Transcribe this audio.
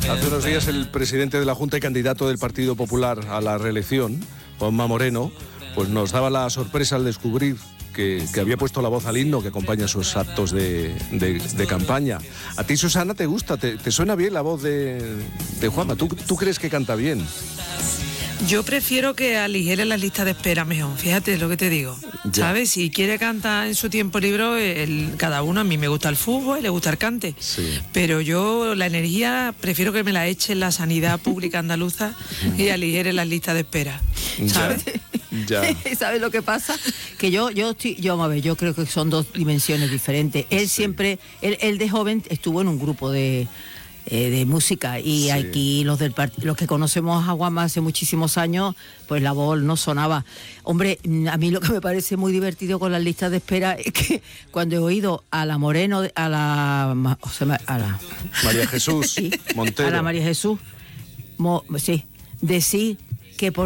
Hace unos días el presidente de la Junta y candidato del Partido Popular a la reelección, Juanma Moreno, pues nos daba la sorpresa al descubrir que había puesto la voz al himno que acompaña sus actos de campaña. ¿A ti, Susana, te gusta? ¿Te suena bien la voz de Juanma? ¿Tú crees que canta bien? Yo prefiero que aligere las listas de espera mejor, fíjate lo que te digo. Ya. ¿Sabes? Si quiere cantar en su tiempo libre, cada uno, a mí me gusta el fútbol y le gusta el cante. Sí. Pero yo la energía prefiero que me la eche en la sanidad pública andaluza y aligere las listas de espera. ¿Sabes? Ya. ¿Sabes lo que pasa? Que yo creo que son dos dimensiones diferentes. Él siempre, él de joven estuvo en un grupo de música y aquí los que conocemos a Juanma hace muchísimos años, pues la voz no sonaba. Hombre, a mí lo que me parece muy divertido con las listas de espera es que cuando he oído a la Moreno, a la María Jesús Montero, a la María Jesús, decir que por